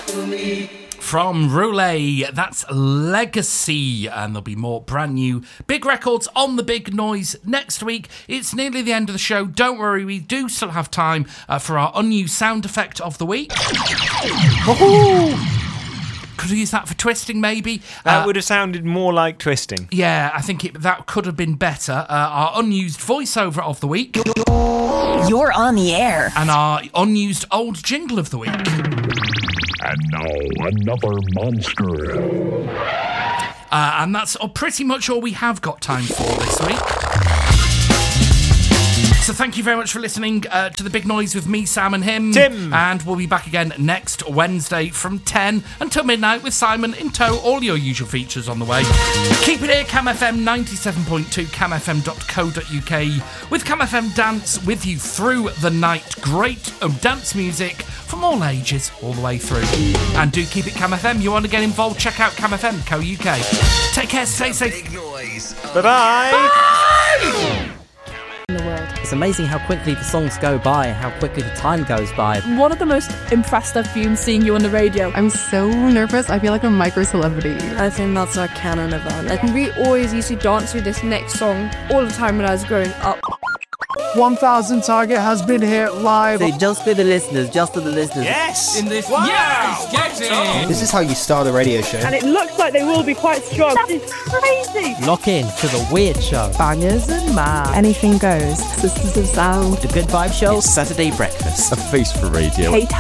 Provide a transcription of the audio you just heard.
From Roulette, that's Legacy, and there'll be more brand new big records on The Big Noise next week. It's nearly the end of the show. Don't worry, we do still have time for our unused sound effect of the week. Could have used that for twisting, maybe. That would have sounded more like twisting. Yeah, I think that could have been better. Our unused voiceover of the week. You're on the air. And our unused old jingle of the week. And now another monster. And that's pretty much all we have got time for this week. So thank you very much for listening to The Big Noise with me, Sam, and him. Tim. And we'll be back again next Wednesday from 10 until midnight with Simon in tow. All your usual features on the way. Keep it here, Cam FM 97.2, camfm.co.uk, with Cam FM Dance with you through the night. Great dance music from all ages, all the way through. And do keep it Cam FM. You want to get involved, check out camfm.co.uk. Take care, stay safe. Big Noise. Bye-bye. Bye! In the world. It's amazing how quickly the songs go by and how quickly the time goes by. One of the most impressed I've been seeing you on the radio. I'm so nervous. I feel like a micro-celebrity. I think that's our canon event. And we always used to dance to this next song all the time when I was growing up. 1,000 target has been hit live. Say, just for the listeners, just for the listeners. Yes! In this, wow. Yes! Get it! This is how you start a radio show. And it looks like they will be quite strong. That is crazy! Lock in to The Weird Show. Bangers and math. Anything goes. Sisters of Sound. The Good Vibe Show. It's Saturday Breakfast. A face for radio. Kate